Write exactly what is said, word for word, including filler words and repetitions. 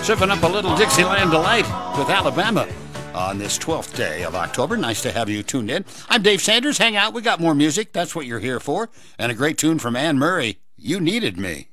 Sipping up a little Dixieland delight with Alabama on this twelfth day of October. Nice to have you tuned in. I'm Dave Sanders. Hang out. We got more music. That's what you're here for. And a great tune from Anne Murray. You Needed Me.